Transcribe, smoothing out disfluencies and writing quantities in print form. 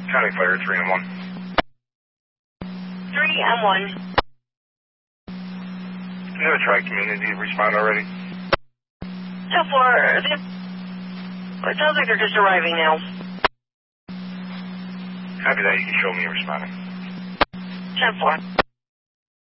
County Fire 3M1. 3M1. You have a tri-community respond already? 10-4. It sounds like they're just arriving now. Copy that. You can show me you're responding. 10-4.